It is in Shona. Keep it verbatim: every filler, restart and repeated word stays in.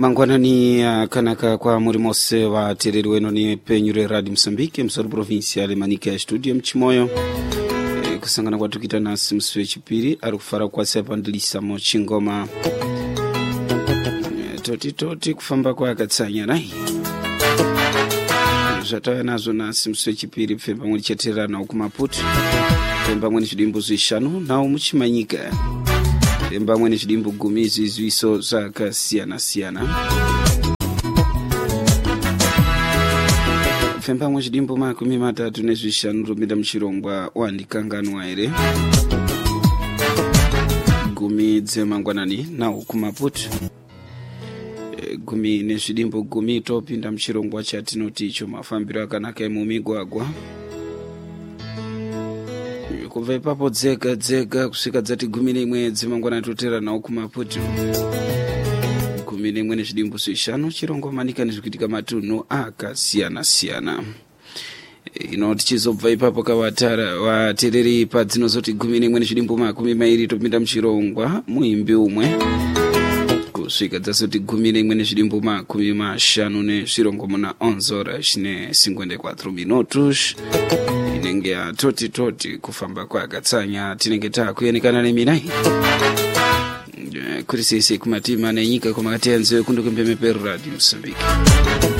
Mangwana ni uh, kanaka kwa murimose wa tereri weno ni penyure Radio Msambiki msoru provinciale manika ya studio mchimoyo e, kusangana kwa tukita nasi msuwe chipiri arukufara kwa sepa ndilisa mochingoma e, toti toti kufamba kwa katsanya nahi zatawe nazo nasi msuwe chipiri pfemba mwini chatera na ukumaputu pfemba mwini chudimbu zuishanu na umuchimanyika pemba mwene chidimbu gumizi zwiso zaka siana siana pemba mwene chidimbu makumi matatu nezwishanu rumida mchirongwa wandikanganu waere gumi dze mangwanani na ukumaputu e, gumi nezwidimbu gumi topinda mchirongwa chatinoti icho mafambiro akanaka emu migwagwa kuva ipapo dzega dzega kusvika dzati gumi nemwedzi mangwana totera nawo kumaputu gumi nemwe nezvidimbu zvishanu chirongo manika nezvikuitika matunhu akasiyana siyana ino tichizobva ipapo kavatara vatereri padzinozoti gumi nemwe nezvidimbu makumi mairi topinda muchirongwa muimbi umwe kusvika dzasoti gumi nemwe nezvidimbu makumi mashanu nezvirongo muna onze horas ne cinquenta e quatro minutos inenge toti toti kufamba kwa katsanya tinenge takuyenikana neminai kuri sisi kumatima nenyika kwa makatenzo kundu kumpeme peru Radio Msambiki.